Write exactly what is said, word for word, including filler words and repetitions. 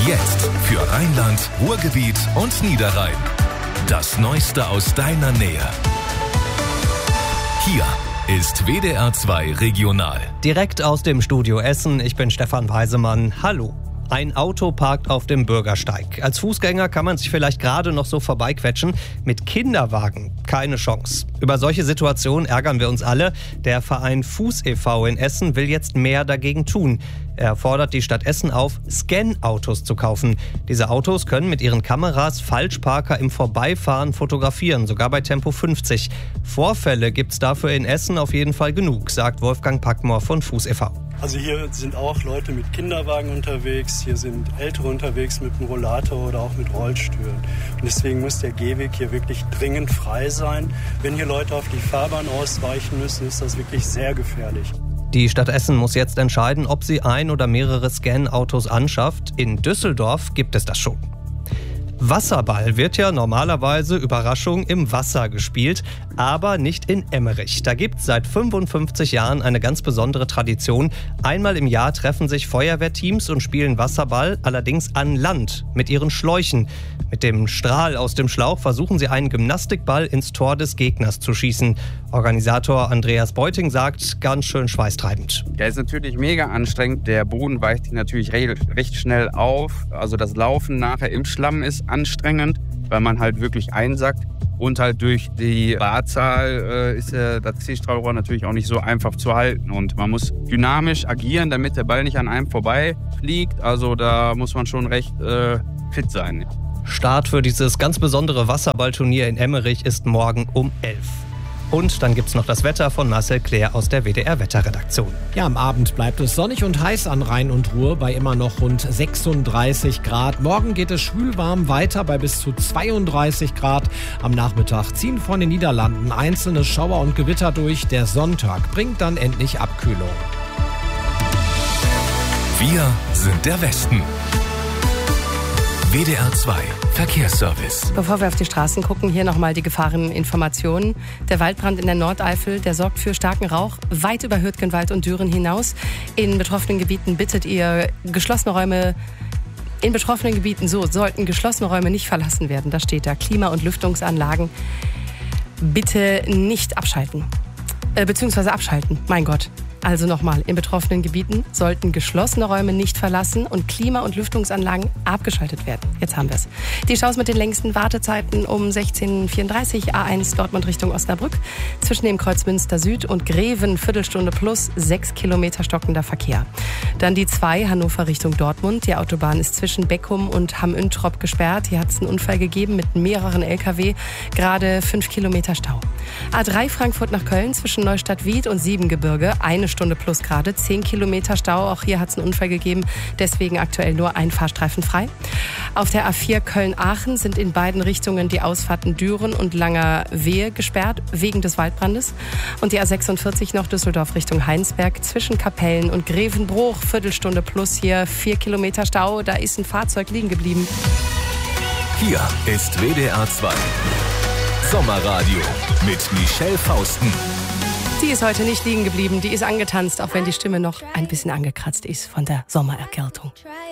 Jetzt für Rheinland, Ruhrgebiet und Niederrhein. Das Neueste aus deiner Nähe. Hier ist W D R zwei Regional. Direkt aus dem Studio Essen, ich bin Stefan Weisemann. Hallo. Ein Auto parkt auf dem Bürgersteig. Als Fußgänger kann man sich vielleicht gerade noch so vorbeiquetschen. Mit Kinderwagen keine Chance. Über solche Situationen ärgern wir uns alle. Der Verein Fuß e V in Essen will jetzt mehr dagegen tun. Er fordert die Stadt Essen auf, Scan-Autos zu kaufen. Diese Autos können mit ihren Kameras Falschparker im Vorbeifahren fotografieren, sogar bei Tempo fünfzig. Vorfälle gibt's dafür in Essen auf jeden Fall genug, sagt Wolfgang Packmoor von Fuß e V. Also hier sind auch Leute mit Kinderwagen unterwegs, hier sind Ältere unterwegs mit einem Rollator oder auch mit Rollstühlen. Und deswegen muss der Gehweg hier wirklich dringend frei sein. Wenn hier Leute auf die Fahrbahn ausweichen müssen, ist das wirklich sehr gefährlich. Die Stadt Essen muss jetzt entscheiden, ob sie ein oder mehrere Scan-Autos anschafft. In Düsseldorf gibt es das schon. Wasserball wird ja normalerweise, Überraschung, im Wasser gespielt, aber nicht in Emmerich. Da gibt es seit fünfundfünfzig Jahren eine ganz besondere Tradition. Einmal im Jahr treffen sich Feuerwehrteams und spielen Wasserball, allerdings an Land mit ihren Schläuchen. Mit dem Strahl aus dem Schlauch versuchen sie einen Gymnastikball ins Tor des Gegners zu schießen. Organisator Andreas Beuting sagt, ganz schön schweißtreibend. Der ist natürlich mega anstrengend. Der Boden weicht sich natürlich recht, recht schnell auf. Also das Laufen nachher im Schlamm ist anstrengend, weil man halt wirklich einsackt. Und halt durch die Barzahl äh, ist äh, das Zielstrahlrohr natürlich auch nicht so einfach zu halten. Und man muss dynamisch agieren, damit der Ball nicht an einem vorbei fliegt. Also da muss man schon recht äh, fit sein. Start für dieses ganz besondere Wasserballturnier in Emmerich ist morgen um elf. Und dann gibt's noch das Wetter von Marcel Claire aus der W D R-Wetterredaktion. Ja, am Abend bleibt es sonnig und heiß an Rhein und Ruhr bei immer noch rund sechsunddreißig Grad. Morgen geht es schwülwarm weiter bei bis zu zweiunddreißig Grad. Am Nachmittag ziehen von den Niederlanden einzelne Schauer und Gewitter durch. Der Sonntag bringt dann endlich Abkühlung. Wir sind der Westen. W D R zwei Verkehrsservice. Bevor wir auf die Straßen gucken, hier nochmal die Gefahreninformationen. Der Waldbrand in der Nordeifel, der sorgt für starken Rauch weit über Hürtgenwald und Düren hinaus. In betroffenen Gebieten bittet ihr geschlossene Räume In betroffenen Gebieten so sollten geschlossene Räume nicht verlassen werden. Da steht da Klima- und Lüftungsanlagen bitte nicht abschalten. Äh, beziehungsweise abschalten, mein Gott. Also nochmal, in betroffenen Gebieten sollten geschlossene Räume nicht verlassen und Klima- und Lüftungsanlagen abgeschaltet werden. Jetzt haben wir es. Die Staus mit den längsten Wartezeiten um sechzehn Uhr vierunddreißig, A eins Dortmund Richtung Osnabrück. Zwischen dem Kreuz Münster Süd und Greven, Viertelstunde plus, sechs Kilometer stockender Verkehr. Dann die zwei, Hannover Richtung Dortmund. Die Autobahn ist zwischen Beckum und Hamm-Üntrop gesperrt. Hier hat es einen Unfall gegeben mit mehreren L K W. Gerade fünf Kilometer Stau. A drei Frankfurt nach Köln zwischen Neustadt-Wied und Siebengebirge. Eine Stunde plus gerade, zehn Kilometer Stau. Auch hier hat es einen Unfall gegeben, deswegen aktuell nur ein Fahrstreifen frei. Auf der A vier Köln-Aachen sind in beiden Richtungen die Ausfahrten Düren und Langerwehe gesperrt, wegen des Waldbrandes. Und die A sechsundvierzig noch Düsseldorf Richtung Heinsberg zwischen Kapellen und Grevenbruch, Viertelstunde plus hier, vier Kilometer Stau. Da ist ein Fahrzeug liegen geblieben. Hier ist W D R zwei Sommerradio mit Michelle Fausten. Die ist heute nicht liegen geblieben, die ist angetanzt, auch wenn die Stimme noch ein bisschen angekratzt ist von der Sommererkältung.